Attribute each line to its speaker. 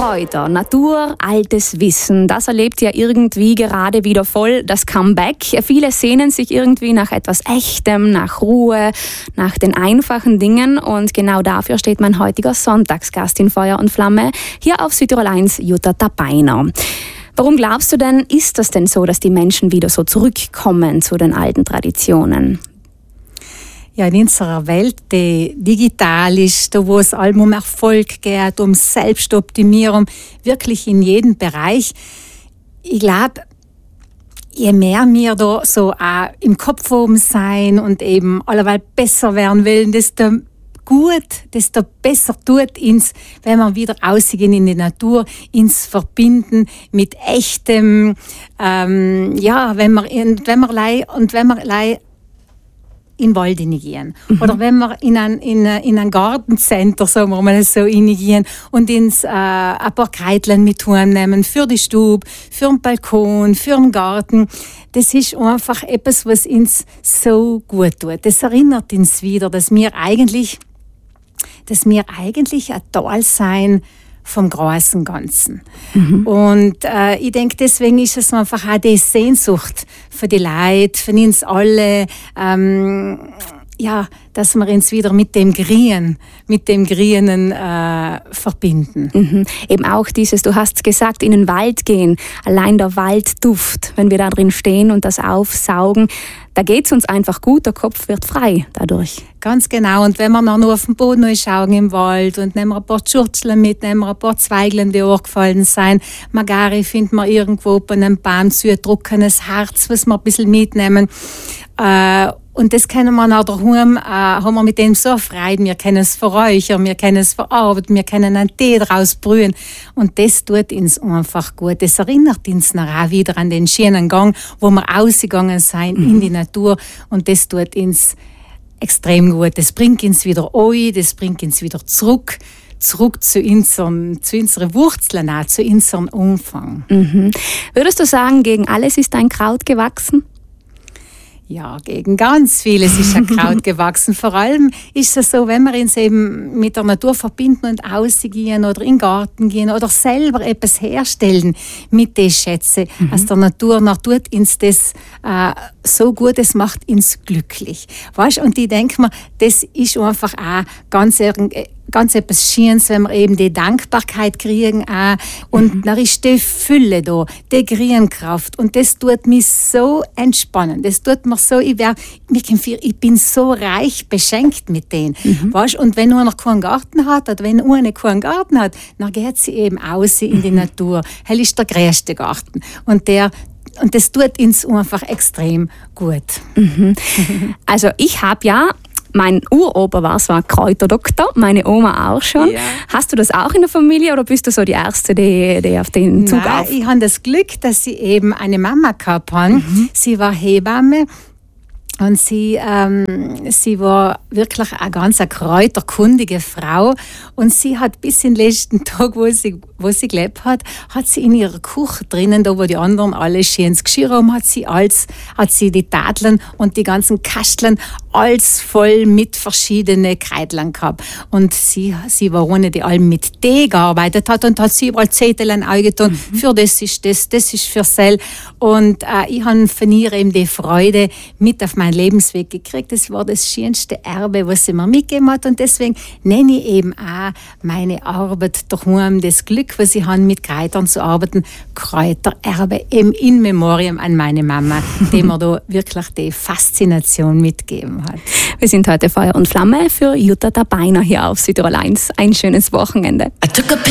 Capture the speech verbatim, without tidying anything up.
Speaker 1: Kräuter, Natur, altes Wissen, das erlebt ja irgendwie gerade wieder voll das Comeback. Viele sehnen sich irgendwie nach etwas Echtem, nach Ruhe, nach den einfachen Dingen und genau dafür steht mein heutiger Sonntagsgast in Feuer und Flamme, hier auf Südtirol eins, Jutta Tabainer. Warum glaubst du denn, ist das denn so, dass die Menschen wieder so zurückkommen zu den alten Traditionen?
Speaker 2: Ja, in unserer Welt, die digital ist, da wo es allem um Erfolg geht, um Selbstoptimierung, wirklich in jedem Bereich. Ich glaube, je mehr wir da so auch im Kopf oben sein und eben alleweil besser werden wollen, desto gut, desto besser tut uns, wenn wir wieder rausgehen in die Natur, ins Verbinden mit echtem, ähm, ja, wenn wir, wenn wir lei, und wenn wir lei in den Wald gehen. Mhm. Oder wenn wir in ein, in, in ein Gartencenter, sagen wir mal so, gehen und ins, äh, ein paar Kreidlein mit heimnehmen für die Stube, für den Balkon, für den Garten. Das ist einfach etwas, was uns so gut tut. Das erinnert uns wieder, dass wir eigentlich, dass wir eigentlich ein Teil sein vom großen Ganzen. Mhm. Und äh, ich denke, deswegen ist es einfach auch die Sehnsucht für die Leute, für uns alle, ähm, ja, dass wir uns wieder mit dem Grünen, mit dem Grünen äh, verbinden.
Speaker 1: Mhm. Eben auch dieses, du hast gesagt, in den Wald gehen, allein der Waldduft, wenn wir da drin stehen und das aufsaugen, da geht es uns einfach gut, der Kopf wird frei dadurch.
Speaker 2: Ganz genau. Und wenn wir noch nur auf den Boden schauen im Wald und nehmen wir ein paar Schurzeln mit, nehmen wir ein paar Zweiglein, die angefallen sind. Magari finden wir irgendwo bei einem Baum zu ein trockenes Herz, was wir ein bisschen mitnehmen. Äh, Und das können wir auch daheim, äh, haben wir mit dem so Freude. Wir können es verräuchern, wir können es verarbeiten, wir können einen Tee draus brühen. Und das tut uns einfach gut. Das erinnert uns noch auch wieder an den schönen Gang, wo wir rausgegangen sind mhm. in die Natur. Und das tut uns extrem gut. Das bringt uns wieder ein, das bringt uns wieder zurück. Zurück zu unseren, zu unseren Wurzeln, auch zu unserem Umfang.
Speaker 1: Mhm. Würdest du sagen, gegen alles ist ein Kraut gewachsen?
Speaker 2: Ja, gegen ganz vieles ist ein Kraut gewachsen. Vor allem ist es so, wenn wir uns eben mit der Natur verbinden und rausgehen oder in den Garten gehen oder selber etwas herstellen mit den Schätzen mhm. aus der Natur, dann tut uns das äh, so gut, es macht uns glücklich. Weißt? Und ich denke mir, das ist einfach auch ganz ganz etwas Schönes, wenn wir eben die Dankbarkeit kriegen auch. Und mhm. dann ist die Fülle da, die Grünkraft. Und das tut mich so entspannen. Das tut mir so, ich, wär, ich bin so reich beschenkt mit denen. Mhm. Weißt? Und wenn einer keinen Garten hat, oder wenn einer keinen Garten hat, dann geht sie eben raus in die mhm. Natur. Hell ist der größte Garten. Und der Und das tut uns einfach extrem gut.
Speaker 1: Mhm. Also ich habe ja mein Uropa war so ein Kräuterdoktor, meine Oma auch schon. Ja. Hast du das auch in der Familie oder bist du so die Erste, die, die auf den Zug
Speaker 2: Nein,
Speaker 1: auf?
Speaker 2: Ich habe das Glück, dass sie eben eine Mama gehabt haben. Mhm. Sie war Hebamme. Und sie, ähm, sie war wirklich eine ganz eine kräuterkundige Frau. Und sie hat bis in den letzten Tag, wo sie, wo sie gelebt hat, hat sie in ihrer Küche drinnen, da wo die anderen alle schön ins Geschirr haben, hat sie alles, hat sie die Tadeln und die ganzen Kasteln alles voll mit verschiedenen Kräutlern gehabt. Und sie, sie war eine, die allem mit Tee gearbeitet hat und hat sie überall Zettel eingetan. Mhm. Für das ist das, das ist für Sel. Und äh, ich habe von ihr eben die Freude mit auf meinen Lebensweg gekriegt. Das war das schönste Erbe, was sie mir mitgegeben hat. Und deswegen nenne ich eben auch meine Arbeit daheim, das Glück, was ich habe, mit Kräutern zu arbeiten, Kräutererbe, eben in Memoriam an meine Mama, die mir da wirklich die Faszination mitgegeben hat.
Speaker 1: Wir sind heute Feuer und Flamme für Jutta Tabainer hier auf Südtirol eins. Ein schönes Wochenende.